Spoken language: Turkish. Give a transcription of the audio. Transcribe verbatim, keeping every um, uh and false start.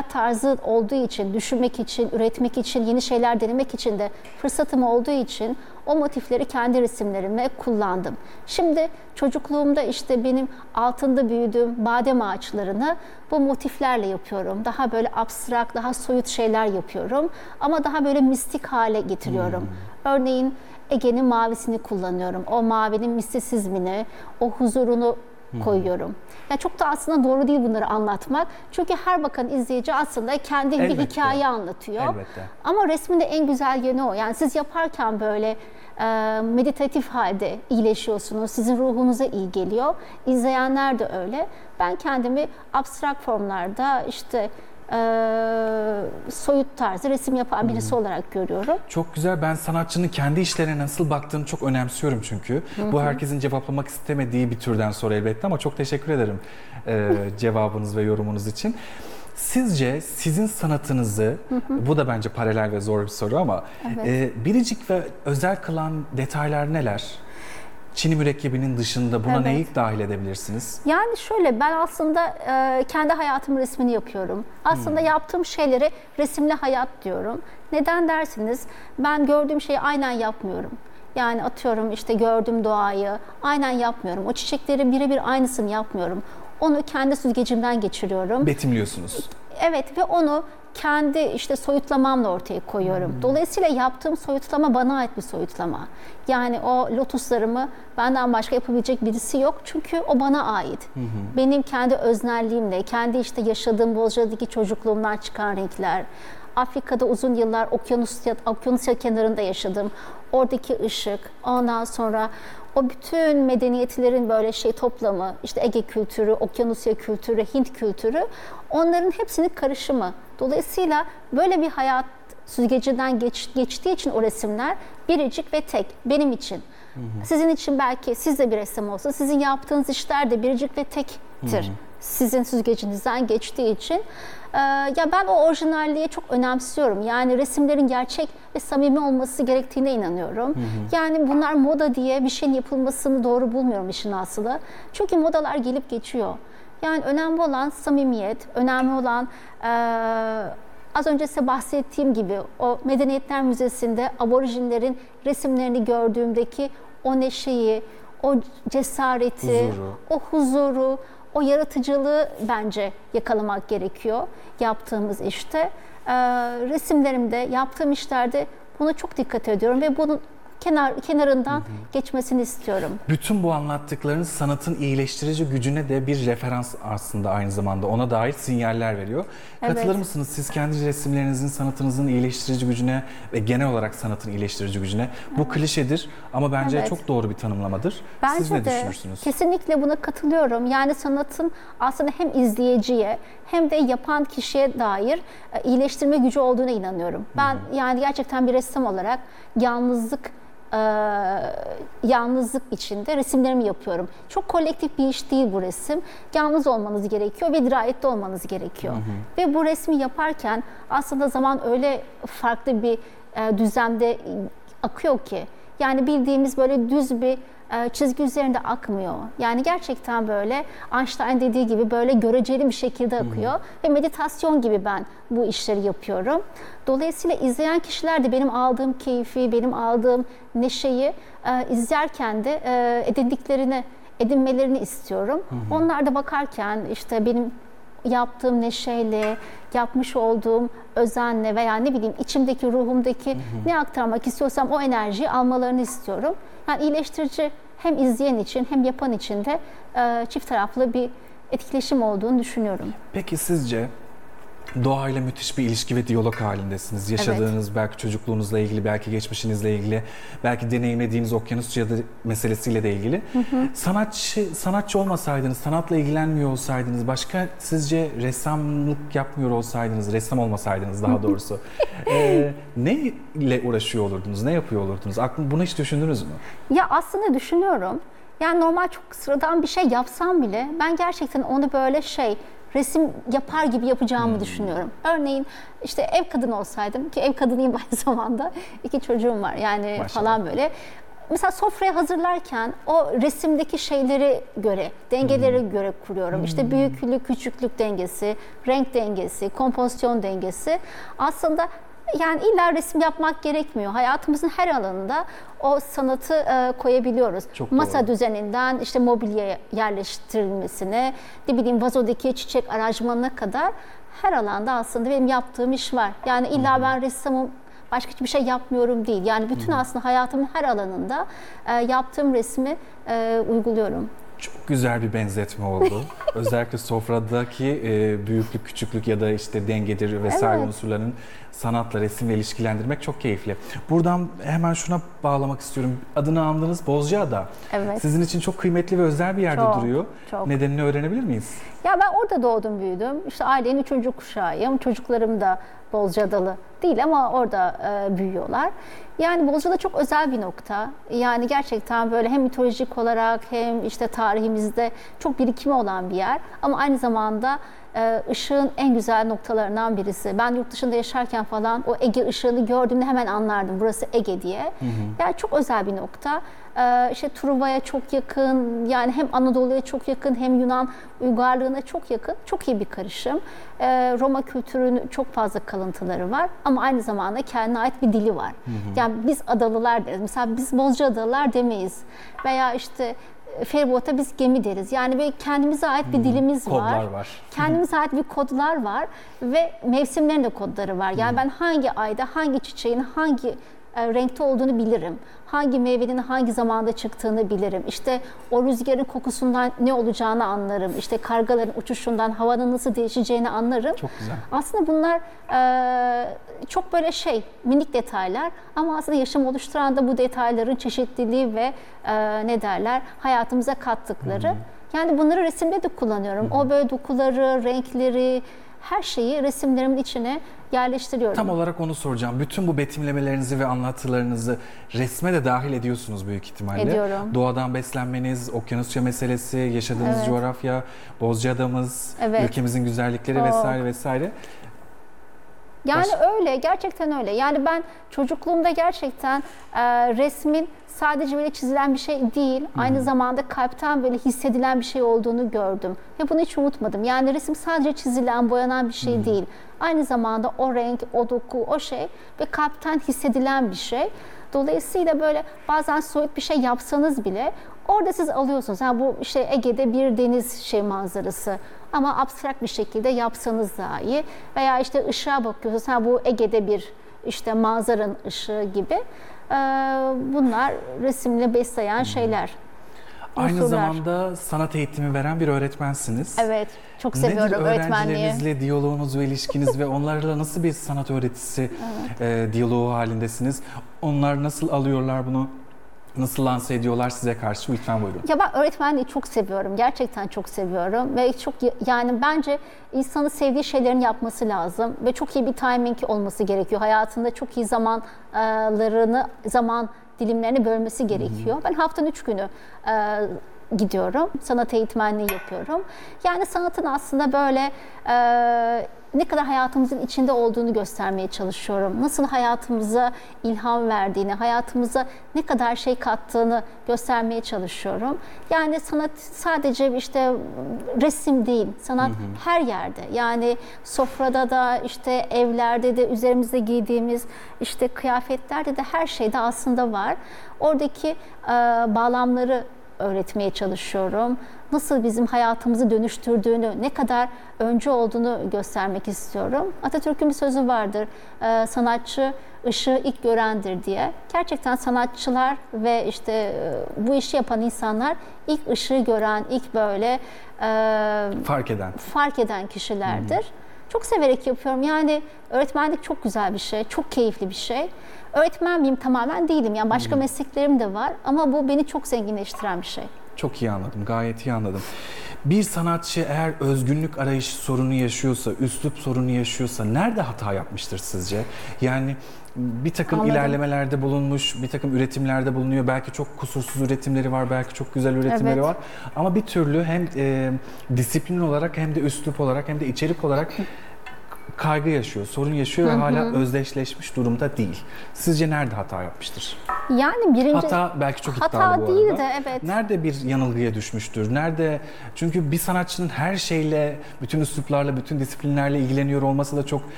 hayat tarzı olduğu için, düşünmek için, üretmek için, yeni şeyler denemek için de fırsatım olduğu için o motifleri kendi resimlerime kullandım. Şimdi çocukluğumda işte benim altında büyüdüğüm badem ağaçlarını bu motiflerle yapıyorum. Daha böyle abstrak, daha soyut şeyler yapıyorum. Ama daha böyle mistik hale getiriyorum. Hmm. Örneğin Ege'nin mavisini kullanıyorum. O mavinin mistisizmini, o huzurunu koyuyorum. Yani çok da aslında doğru değil bunları anlatmak. Çünkü her bakan izleyici aslında kendi Elbette. bir hikaye anlatıyor. Elbette. Ama resmin de en güzel yönü o. Yani siz yaparken böyle e, meditatif halde iyileşiyorsunuz. Sizin ruhunuza iyi geliyor. İzleyenler de öyle. Ben kendimi abstrak formlarda işte Ee, soyut tarzı resim yapan birisi hmm. olarak görüyorum. Çok güzel. Ben sanatçının kendi işlerine nasıl baktığını çok önemsiyorum çünkü. Hmm. Bu herkesin cevaplamak istemediği bir türden soru elbette ama çok teşekkür ederim e, cevabınız ve yorumunuz için. Sizce sizin sanatınızı, bu da bence paralel ve zor bir soru ama evet. e, biricik ve özel kılan detaylar neler? Çini mürekkebinin dışında buna evet. neyi dahil edebilirsiniz? Yani şöyle, ben aslında e, kendi hayatımın resmini yapıyorum. Aslında hmm. yaptığım şeyleri resimli hayat diyorum. Neden dersiniz? Ben gördüğüm şeyi aynen yapmıyorum. Yani atıyorum işte gördüğüm doğayı aynen yapmıyorum. O çiçeklerin birebir aynısını yapmıyorum. Onu kendi süzgecimden geçiriyorum. Betimliyorsunuz. Evet ve onu kendi işte soyutlamamla ortaya koyuyorum. Hmm. Dolayısıyla yaptığım soyutlama bana ait bir soyutlama. Yani o lotuslarımı benden başka yapabilecek birisi yok. Çünkü o bana ait. Hmm. Benim kendi öznelliğimle, kendi işte yaşadığım Bozcaada'daki çocukluğumdan çıkan renkler, Afrika'da uzun yıllar Okyanusya, Okyanusya kenarında yaşadım. Oradaki ışık, ondan sonra o bütün medeniyetlerin böyle şey toplamı, işte Ege kültürü, Okyanusya kültürü, Hint kültürü, onların hepsinin karışımı. Dolayısıyla böyle bir hayat süzgecinden geç, geçtiği için o resimler biricik ve tek benim için. Hı hı. Sizin için belki siz de bir ressam olsa, sizin yaptığınız işler de biricik ve tektir. Hı hı. Sizin süzgecinizden geçtiği için. Ee, ya ben o orijinalliği çok önemsiyorum. Yani resimlerin gerçek ve samimi olması gerektiğine inanıyorum. Hı hı. Yani bunlar moda diye bir şeyin yapılmasını doğru bulmuyorum işin aslı. Çünkü modalar gelip geçiyor. Yani önemli olan samimiyet, önemli olan e, az önce size bahsettiğim gibi o Medeniyetler Müzesi'nde aborjinlerin resimlerini gördüğümdeki o neşeyi, o cesareti, huzuru. o huzuru, o yaratıcılığı bence yakalamak gerekiyor yaptığımız işte. Ee, resimlerimde, yaptığım işlerde buna çok dikkat ediyorum ve bunun kenar kenarından hı hı. geçmesini istiyorum. Bütün bu anlattıklarınız sanatın iyileştirici gücüne de bir referans aslında aynı zamanda. Ona dair sinyaller veriyor. Evet. Katılır mısınız? Siz kendi resimlerinizin sanatınızın iyileştirici gücüne ve genel olarak sanatın iyileştirici gücüne. Bu evet. klişedir ama bence evet. çok doğru bir tanımlamadır. Bence Siz ne de düşünürsünüz? Kesinlikle buna katılıyorum. Yani sanatın aslında hem izleyiciye hem de yapan kişiye dair iyileştirme gücü olduğuna inanıyorum. Ben hı hı. yani gerçekten bir ressam olarak yalnızlık Ee, yalnızlık içinde resimlerimi yapıyorum. Çok kolektif bir iş değil bu resim. Yalnız olmanız gerekiyor ve dirayetli olmanız gerekiyor. Hı hı. Ve bu resmi yaparken aslında zaman öyle farklı bir e, düzlemde akıyor ki. Yani bildiğimiz böyle düz bir e, çizgi üzerinde akmıyor. Yani gerçekten böyle Einstein dediği gibi böyle göreceli bir şekilde akıyor. Hı hı. Ve meditasyon gibi ben bu işleri yapıyorum. Dolayısıyla izleyen kişiler de benim aldığım keyfi, benim aldığım neşeyi e, izlerken de e, edindiklerini, edinmelerini istiyorum. Hı hı. Onlar da bakarken işte benim yaptığım neşeyle, yapmış olduğum özenle veya ne bileyim içimdeki, ruhumdaki hı hı. ne aktarmak istiyorsam o enerjiyi almalarını istiyorum. Yani iyileştirici hem izleyen için hem yapan için de e, çift taraflı bir etkileşim olduğunu düşünüyorum. Peki sizce doğayla müthiş bir ilişki ve diyalog halindesiniz. Yaşadığınız evet. belki çocukluğunuzla ilgili, belki geçmişinizle ilgili, belki deneyimlediğiniz Okyanusya meselesiyle de ilgili. Hı hı. Sanatçı sanatçı olmasaydınız, sanatla ilgilenmiyor olsaydınız, başka sizce ressamlık yapmıyor olsaydınız, ressam olmasaydınız daha doğrusu, e, ne ile uğraşıyor olurdunuz, ne yapıyor olurdunuz? Aklım, bunu hiç düşündünüz mü? Ya aslında düşünüyorum. Yani normal çok sıradan bir şey yapsam bile ben gerçekten onu böyle şey resim yapar gibi yapacağımı hmm. düşünüyorum. Örneğin işte ev kadını olsaydım, ki ev kadınıyım aynı zamanda, iki çocuğum var yani Maşallah. falan böyle. mesela sofrayı hazırlarken o resimdeki şeyleri göre, dengelere hmm. göre kuruyorum. Hmm. İşte büyüklük, küçüklük dengesi, renk dengesi, kompozisyon dengesi. Aslında yani illa resim yapmak gerekmiyor. Hayatımızın her alanında o sanatı e, koyabiliyoruz. Çok Masa doğru. düzeninden işte mobilya yerleştirilmesine, ne bileyim vazodaki çiçek aranjmanına kadar her alanda aslında benim yaptığım iş var. Yani illa hmm. ben ressamım, başka hiçbir şey yapmıyorum değil. Yani bütün hmm. aslında hayatımın her alanında e, yaptığım resmi e, uyguluyorum. Çok güzel bir benzetme oldu. Özellikle sofradaki e, büyüklük, küçüklük ya da işte dengedir vesaire evet. unsurların sanatla, resimle ilişkilendirmek çok keyifli. Buradan hemen şuna bağlamak istiyorum. Adını andığınız Bozcaada. Evet. Sizin için çok kıymetli ve özel bir yerde çok, duruyor. Çok. Nedenini öğrenebilir miyiz? Ya ben orada doğdum, büyüdüm. İşte ailenin üçüncü kuşağıyım. Çocuklarım da Bozcaadalı değil ama orada e, büyüyorlar. Yani Bozcaada çok özel bir nokta. Yani gerçekten böyle hem mitolojik olarak hem işte tarihimizde çok birikimi olan bir yer. Ama aynı zamanda e, ışığın en güzel noktalarından birisi. Ben yurt dışında yaşarken falan o Ege ışığını gördüğümde hemen anlardım. Burası Ege diye. Hı hı. Yani çok özel bir nokta. E, işte Truva'ya çok yakın, yani hem Anadolu'ya çok yakın hem Yunan uygarlığına çok yakın. Çok iyi bir karışım. E, Roma kültürünün çok fazla kalıntıları var. Ama aynı zamanda kendine ait bir dili var. Hı hı. Yani biz adalılar deriz. Mesela biz Bozcaadalılar demeyiz. Veya işte feribota biz gemi deriz. Yani böyle kendimize ait bir hmm, dilimiz kodlar var. var. Kendimize ait bir kodlar var ve mevsimlerin de kodları var. Yani hmm. ben hangi ayda hangi çiçeğin hangi e, renkte olduğunu bilirim. Hangi meyvenin hangi zamanda çıktığını bilirim. İşte o rüzgarın kokusundan ne olacağını anlarım. İşte kargaların uçuşundan havanın nasıl değişeceğini anlarım. Çok güzel. Aslında bunlar e, çok böyle şey, minik detaylar ama aslında yaşam oluşturan da bu detayların çeşitliliği ve e, ne derler, hayatımıza kattıkları. Hı-hı. Yani bunları resimde de kullanıyorum. Hı-hı. O böyle dokuları, renkleri, her şeyi resimlerimin içine yerleştiriyorum. Tam olarak onu soracağım. Bütün bu betimlemelerinizi ve anlatılarınızı resme de dahil ediyorsunuz büyük ihtimalle. Ediyorum. Doğadan beslenmeniz, okyanusya meselesi, yaşadığınız evet. coğrafya, Bozcaada'mız, evet. ülkemizin güzellikleri Çok. vesaire vesaire. Yani Baş... öyle, gerçekten öyle. Yani ben çocukluğumda gerçekten e, resmin sadece böyle çizilen bir şey değil, hmm. aynı zamanda kalpten böyle hissedilen bir şey olduğunu gördüm. Ve bunu hiç unutmadım. Yani resim sadece çizilen, boyanan bir şey hmm. değil. Aynı zamanda o renk, o doku, o şey ve kalpten hissedilen bir şey. Dolayısıyla böyle bazen soyut bir şey yapsanız bile orada siz alıyorsunuz. Yani bu işte Ege'de bir deniz şey manzarası. Ama abstrakt bir şekilde yapsanız daha iyi. Veya işte ışığa bakıyorsunuz. Ha bu Ege'de bir işte manzaranın ışığı gibi. Ee, bunlar resimle besleyen şeyler. Aynı unsurlar. Zamanda sanat eğitimi veren bir öğretmensiniz. Evet, çok seviyorum Nedir öğretmenliği. Öğrencilerinizle diyaloğunuz ve ilişkiniz ve onlarla nasıl bir sanat öğretisi evet. e, diyaloğu halindesiniz? Onlar nasıl alıyorlar bunu? Nasıl lanse ediyorlar size karşı? Lütfen buyurun. Ya ben öğretmenliği çok seviyorum. Gerçekten çok seviyorum. Ve çok yani bence insanın sevdiği şeylerin yapması lazım. Ve çok iyi bir timing olması gerekiyor. Hayatında çok iyi zamanlarını, zaman dilimlerini bölmesi gerekiyor. Hı-hı. Ben haftanın üç günü e, gidiyorum. Sanat eğitmenliği yapıyorum. Yani sanatın aslında böyle e, ne kadar hayatımızın içinde olduğunu göstermeye çalışıyorum. Nasıl hayatımıza ilham verdiğini, hayatımıza ne kadar şey kattığını göstermeye çalışıyorum. Yani sanat sadece işte resim değil, sanat hı hı. her yerde. Yani sofrada da, işte evlerde de, üzerimizde giydiğimiz işte kıyafetlerde de, her şeyde aslında var. Oradaki e, bağlamları öğretmeye çalışıyorum. Nasıl bizim hayatımızı dönüştürdüğünü, ne kadar öncü olduğunu göstermek istiyorum. Atatürk'ün bir sözü vardır, e, sanatçı ışığı ilk görendir diye. Gerçekten sanatçılar ve işte e, bu işi yapan insanlar ilk ışığı gören, ilk böyle e, fark eden fark eden kişilerdir. Hı-hı. Çok severek yapıyorum. Yani öğretmenlik çok güzel bir şey, çok keyifli bir şey. Öğretmen miyim? Tamamen değilim. Yani başka hmm. mesleklerim de var ama bu beni çok zenginleştiren bir şey. Çok iyi anladım, gayet iyi anladım. Bir sanatçı eğer özgünlük arayışı sorunu yaşıyorsa, üslup sorunu yaşıyorsa nerede hata yapmıştır sizce? Yani bir takım Anladım. ilerlemelerde bulunmuş, bir takım üretimlerde bulunuyor. Belki çok kusursuz üretimleri var, belki çok güzel üretimleri evet. var. Ama bir türlü hem e, disiplin olarak hem de üslup olarak hem de içerik olarak kaygı yaşıyor, sorun yaşıyor ve hala özdeşleşmiş durumda değil. Sizce nerede hata yapmıştır? Yani birinci Hata belki çok hata iddialı bu arada. değil de evet. Nerede bir yanılgıya düşmüştür? Nerede? Çünkü bir sanatçının her şeyle, bütün üsluplarla, bütün disiplinlerle ilgileniyor olması da çok